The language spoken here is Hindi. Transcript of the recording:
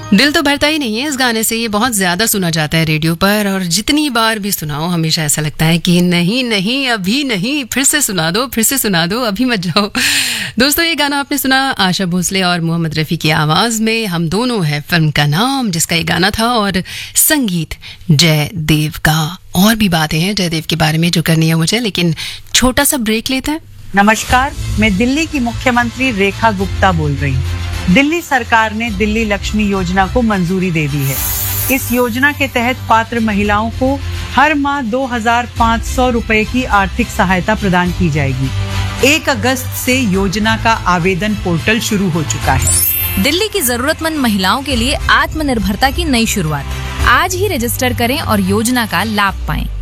दिल तो भरता ही नहीं है इस गाने से। ये बहुत ज्यादा सुना जाता है रेडियो पर, और जितनी बार भी सुनाओ हमेशा ऐसा लगता है कि नहीं नहीं अभी नहीं, फिर से सुना दो, फिर से सुना दो, अभी मत जाओ। दोस्तों, ये गाना आपने सुना आशा भोसले और मोहम्मद रफी की आवाज में। हम दोनों है फिल्म का नाम जिसका ये गाना था, और संगीत जयदेव का। और भी बातें हैं जयदेव के बारे में जो करनी है मुझे, लेकिन छोटा सा ब्रेक लेते हैं। नमस्कार, मैं दिल्ली की मुख्यमंत्री रेखा गुप्ता बोल रही हूँ। दिल्ली सरकार ने दिल्ली लक्ष्मी योजना को मंजूरी दे दी है। इस योजना के तहत पात्र महिलाओं को हर माह 2,500 रुपए की आर्थिक सहायता प्रदान की जाएगी। 1 अगस्त से योजना का आवेदन पोर्टल शुरू हो चुका है। दिल्ली की जरूरतमंद महिलाओं के लिए आत्मनिर्भरता की नई शुरुआत। आज ही रजिस्टर करें और योजना का लाभ पाएं।